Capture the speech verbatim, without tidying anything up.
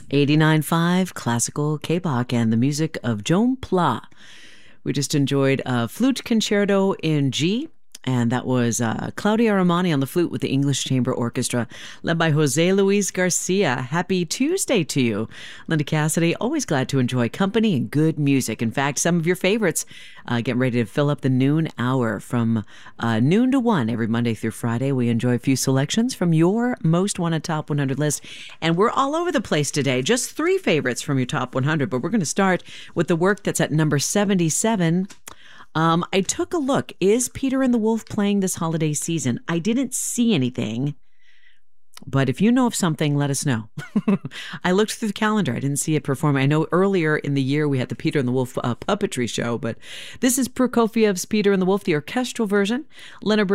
eighty-nine point five Classical K-Bach and the music of Joan Pla. We just enjoyed a flute concerto in G, and that was uh, Claudia Armani on the flute with the English Chamber Orchestra, led by Jose Luis Garcia. Happy Tuesday to you. Linda Cassidy, always glad to enjoy company and good music. In fact, some of your favorites uh, getting ready to fill up the noon hour from uh, noon to one every Monday through Friday. We enjoy a few selections from your most wanted top one hundred list, and we're all over the place today. Just three favorites from your top one hundred, but we're going to start with the work that's at number seventy-seven. Um, I took a look. Is Peter and the Wolf playing this holiday season? I didn't see anything, but if you know of something, let us know. I looked through the calendar. I didn't see it performing. I know earlier in the year we had the Peter and the Wolf uh, puppetry show, but this is Prokofiev's Peter and the Wolf, the orchestral version. Lena